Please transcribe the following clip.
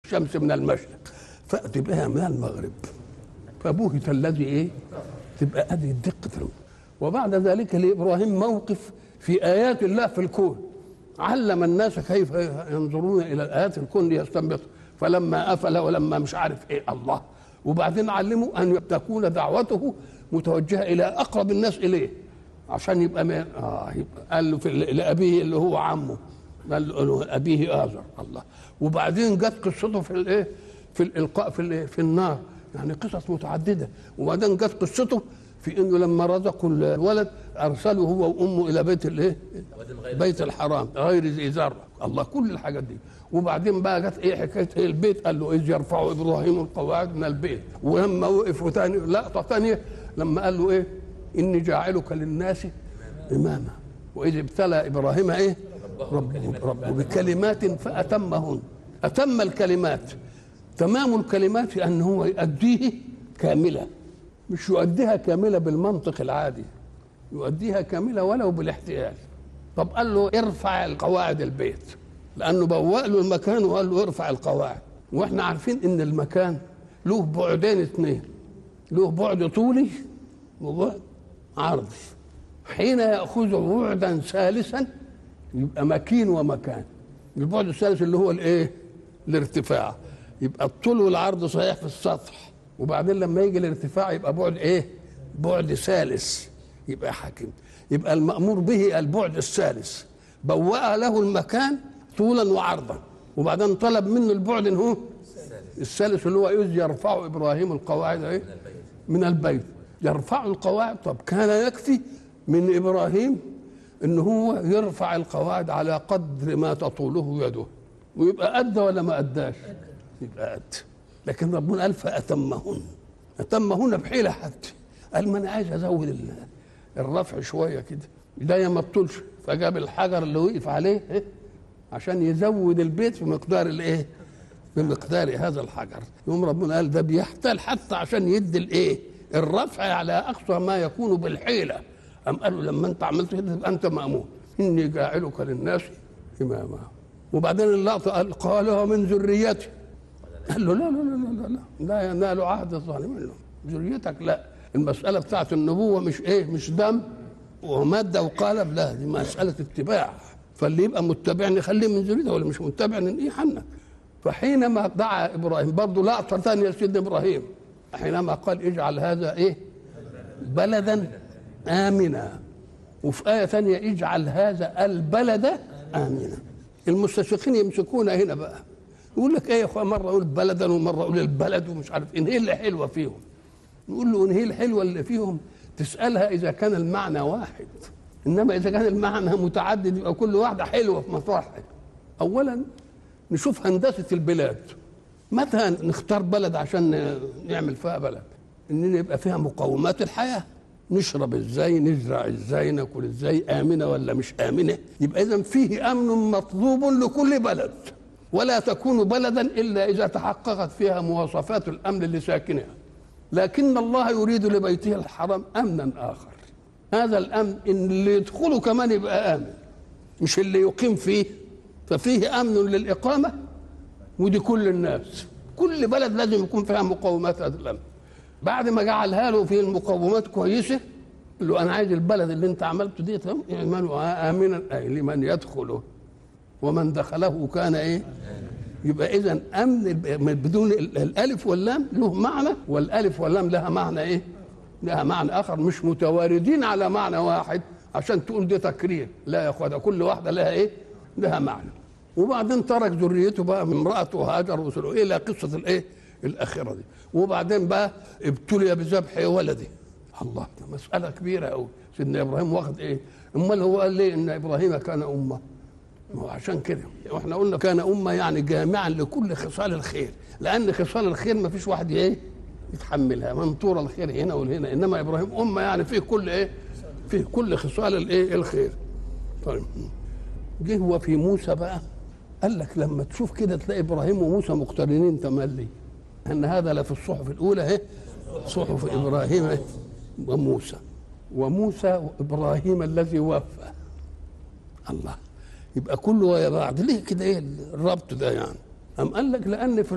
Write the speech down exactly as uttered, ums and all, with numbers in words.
الشمس من المشرق فأت بها من المغرب فبهت الذي ايه تبقى ادي الدقه. وبعد ذلك لابراهيم موقف في ايات الله في الكون، علم الناس كيف ينظرون الى الايات الكون ليستنبطوا، فلما افل ولما مش عارف ايه الله، وبعدين علموا ان تكون دعوته متوجهه الى اقرب الناس اليه عشان يبقى ما اه يبقى قال له في لابيه اللي هو عمه، قال له ابيه آزر الله. وبعدين جت قصته في الايه في الالقاء في في النار، يعني قصص متعدده. وبعدين جت قصته في انه لما رزقوا الولد ارسلوا هو وامه الى بيت الايه بيت الحرام غير ذي زرع الله، كل الحاجات دي. وبعدين بقى جت ايه حكايه ايه البيت، قال له اذ يرفع ابراهيم القواعد من البيت. ولما وقفوا ثاني لقطه ثانيه لما قال له ايه اني جاعلك للناس اماما واذ ابتلى ابراهيم ايه ربه ربه بكلمات فاتمهن. اتم الكلمات، تمام الكلمات في ان هو يؤديه كامله، مش يؤديها كامله بالمنطق العادي، يؤديها كامله ولو بالاحتيال. طب قال له ارفع القواعد البيت، لانه بوأ له المكان وقال له ارفع القواعد. واحنا عارفين ان المكان له بعدين اثنين، له بعد طولي وبعد عرضي. حين ياخذ بعدا ثالثا يبقى مكين ومكان. البعد الثالث اللي هو الايه الارتفاع، يبقى الطول والعرض صحيح في السطح، وبعدين لما يجي الارتفاع يبقى بعد ايه بعد ثالث، يبقى حاكم. يبقى المأمور به البعد الثالث، بوأ له المكان طولا وعرضا، وبعدين طلب منه البعد هو الثالث اللي هو إذ يرفع إبراهيم القواعد ايه من البيت. يرفع القواعد، طب كان يكفي من إبراهيم إن هو يرفع القواعد على قدر ما تطوله يده، ويبقى أدى ولا ما أداش؟ يبقى أدى. لكن ربنا قال فأتمهن، أتمهن بحيلة حتى، قال ما أنا عايز أزود الرفع شوية كده، ده ما بطولش، فجاب الحجر اللي وقف عليه إيه؟ عشان يزود البيت في مقدار الإيه؟ بمقدار هذا الحجر. يوم ربنا قال ده بيحتال حتى عشان يدي الإيه؟ الرفع على أقصى ما يكون بالحيلة. أم قالوا لما أنت عملت كده تبقى أنت مأمون، إني جاعلك للناس إماما. وبعدين اللقطة قال قالها من ذريتي، قال له لا لا لا لا لا لا ينال عهد الظالمين له ذريتك. لا، المسألة بتاعت النبوة مش إيه مش دم ومادة وقالب، لا دي مسألة اتباع. فاللي يبقى متبع نخليه من ذريته، واللي مش متبع ننقيه حنا. فحينما دعا إبراهيم برضه لقطة ثانية لسيدنا إبراهيم، حينما قال اجعل هذا إيه بلدا آمنا، وفي آية ثانية اجعل هذا البلد آمنا. المستشرقين يمسكون هنا بقى يقول لك ايه يا اخويا، مره اقول بلدا ومره اقول البلد ومش عارف ايه اللي حلوه فيهم. نقول له ان هي الحلوه اللي فيهم تسالها اذا كان المعنى واحد، انما اذا كان المعنى متعدد يبقى كل واحده حلوه في مطرحها. اولا نشوف هندسه البلاد، متى نختار بلد عشان نعمل فيها بلد؟ ان يبقى فيها مقومات الحياه، نشرب ازاي، نزرع ازاي، ناكل ازاي، امنه ولا مش امنه. يبقى اذا فيه امن مطلوب لكل بلد، ولا تكون بلدا الا اذا تحققت فيها مواصفات الامن لساكنها. لكن الله يريد لبيته الحرام امنا اخر، هذا الامن ان اللي يدخله كمان يبقى امن، مش اللي يقيم فيه. ففيه امن للاقامه، ودي كل الناس، كل بلد لازم يكون فيها مقومات هذا الامن. بعد ما جعلها له في المقومات كويسه، قال له انا عايز البلد اللي انت عملته دي امنا لمن يدخله ومن دخله كان ايه. يبقى اذا امن بدون الالف واللام له معنى، والالف واللام لها معنى ايه لها معنى اخر، مش متواردين على معنى واحد عشان تقول دي تكرير. لا يا اخويا، كل واحده لها ايه لها معنى. وبعدين ترك ذريته بقى من امراته هاجر وصلوا الى قصه الايه الاخره دي. وبعدين بقى ابتلي بذبح ولده. الله، ده مساله كبيره قوي. سيدنا ابراهيم واخد ايه؟ امال هو قال ليه ان ابراهيم كان امه؟ عشان كده واحنا قلنا كان امه يعني جامعا لكل خصال الخير، لان خصال الخير ما فيش واحد ايه يتحملها، منطور الخير هنا وهنا، انما ابراهيم امه يعني فيه كل ايه فيه كل خصال الايه الخير. طيب جه هو في موسى بقى، قال لك لما تشوف كده تلاقي ابراهيم وموسى مقترنين تملي، ان هذا لفي الصحف الاولى اهي صحف ابراهيم وموسى، وموسى وابراهيم الذي وفى. الله، يبقى كله ويا بعض. ليه كده ايه الربط ده يعني؟ أم قال لك لان في